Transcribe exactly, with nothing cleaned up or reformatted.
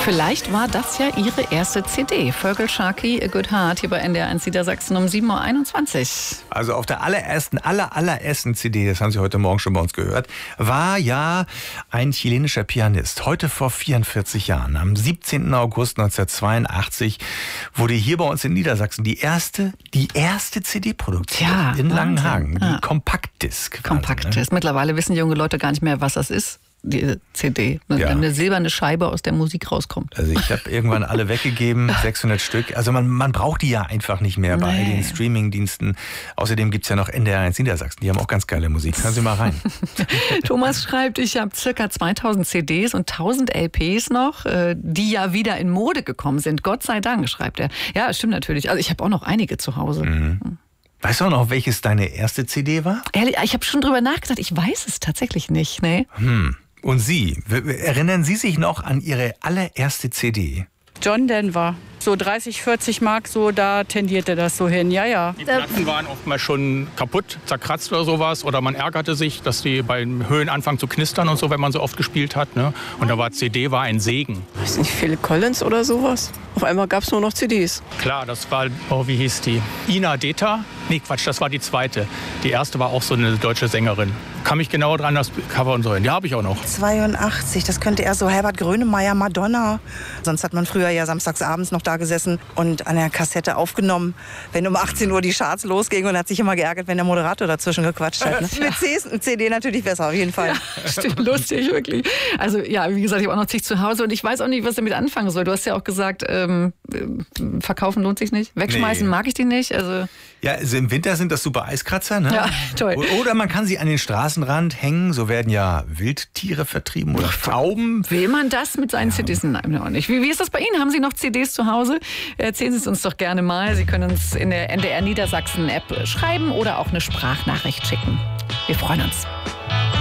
Vielleicht war das ja Ihre erste C D. Völkel Sharkey, A Good Heart, hier bei N D R eins Niedersachsen um sieben Uhr einundzwanzig. Also auf der allerersten, aller, allerersten C D, das haben Sie heute Morgen schon bei uns gehört, war ja ein chilenischer Pianist. Heute vor vierundvierzig Jahren, am siebzehnten August neunzehnhundertzweiundachtzig, wurde hier bei uns in Niedersachsen die erste, die erste C D produziert. Ja, in Langenhagen, Wahnsinn. die Ja. Kompaktdisk. Kompaktdisk. Mittlerweile wissen junge Leute gar nicht mehr, was das ist. Die C D, wenn Ja. eine silberne Scheibe aus der Musik rauskommt. Also ich habe irgendwann alle weggegeben, sechshundert Stück. Also man, man braucht die ja einfach nicht mehr bei all Nee. den Streamingdiensten. Außerdem gibt's ja noch N D R eins Niedersachsen, die haben auch ganz geile Musik. Hören Sie mal rein. Thomas schreibt, ich habe circa zweitausend C Ds und tausend L Ps noch, äh, die ja wieder in Mode gekommen sind. Gott sei Dank, schreibt er. Ja, stimmt natürlich. Also ich habe auch noch einige zu Hause. Mhm. Weißt du auch noch, welches deine erste C D war? Ehrlich, ich habe schon drüber nachgedacht. Ich weiß es tatsächlich nicht. Nee. Hm. Und Sie, w- erinnern Sie sich noch an Ihre allererste C D? John Denver. So dreißig, vierzig Mark, so da tendierte das so hin. Ja, ja. Die Platten waren oftmals schon kaputt, zerkratzt oder sowas. Oder man ärgerte sich, dass die beim Höhen anfangen zu knistern und so, wenn man so oft gespielt hat. Ne? Und da war C D war ein Segen. Weiß nicht, Phil Collins oder sowas. Auf einmal gab es nur noch C Ds. Klar, das war, oh, wie hieß die? Ina Deta? Nee, Quatsch, das war die zweite. Die erste war auch so eine deutsche Sängerin. Kann mich genauer dran, das Cover und so hin. Die habe ich auch noch. zweiundachtzig, das könnte eher so Herbert Grönemeyer, Madonna. Sonst hat man früher ja samstagsabends noch da gesessen und an der Kassette aufgenommen, wenn um achtzehn Uhr die Charts losgingen, und hat sich immer geärgert, wenn der Moderator dazwischen gequatscht hat. Ne? Mit C S, C D natürlich besser, auf jeden Fall. Ja, stimmt, lustig, wirklich. Also ja, wie gesagt, ich habe auch noch zig zu Hause und ich weiß auch nicht, was damit anfangen soll. Du hast ja auch gesagt, ähm, verkaufen lohnt sich nicht. Wegschmeißen Nee. mag ich die nicht. Also Ja, also im Winter sind das super Eiskratzer, ne? Ja, toll. O- Oder man kann sie an den Straßenrand hängen, so werden ja Wildtiere vertrieben oder Tauben. will man das mit seinen C Ds? Nein, auch nicht. Wie, wie ist das bei Ihnen? Haben Sie noch C Ds zu Hause? Erzählen Sie es uns doch gerne mal. Sie können uns in der N D R Niedersachsen App schreiben oder auch eine Sprachnachricht schicken. Wir freuen uns.